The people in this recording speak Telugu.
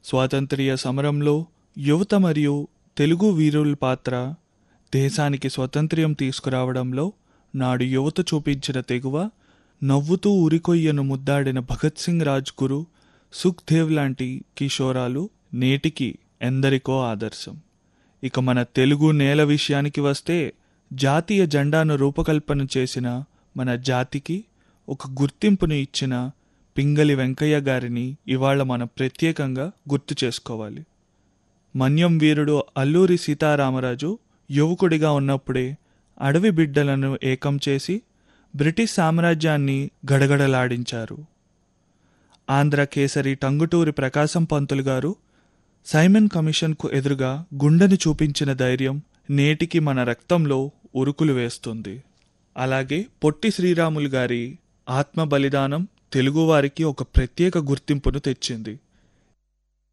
స్వాతంత్ర్య సమరంలో యువత మరియు తెలుగు వీరుల పాత్ర, దేశానికి స్వతంత్ర్యం తీసుకురావడంలో నాడు యువత చూపించిన తెగువ, నవ్వుతూ ఉరికొయ్యను ముద్దాడిన భగత్ సింగ్ రాజ్గురు, సుఖ్దేవ్ లాంటి కిషోరాలు నేటికి ఎందరికో ఆదర్శం. ఇక మన తెలుగు నేల విషయానికి వస్తే, జాతీయ జెండాను రూపకల్పన చేసిన, మన జాతికి ఒక గుర్తింపును ఇచ్చిన పింగళి వెంకయ్య గారిని ఇవాళ మనం ప్రత్యేకంగా గుర్తు చేసుకోవాలి. మన్యం వీరుడు అల్లూరి సీతారామరాజు యువకుడిగా ఉన్నప్పుడే అడవి బిడ్డలను ఏకం చేసి బ్రిటిష్ సామ్రాజ్యాన్ని గడగడలాడించారు. ఆంధ్ర కేసరి టంగుటూరి ప్రకాశం పంతులు గారు సైమన్ కమిషన్కు ఎదురుగా గుండెని చూపించిన ధైర్యం నేటికి మన రక్తంలో ఉరుకులు వేస్తుంది. అలాగే పొట్టి శ్రీరాములు గారి ఆత్మ బలిదానం తెలుగువారికి ఒక ప్రత్యేక గుర్తింపును తెచ్చింది.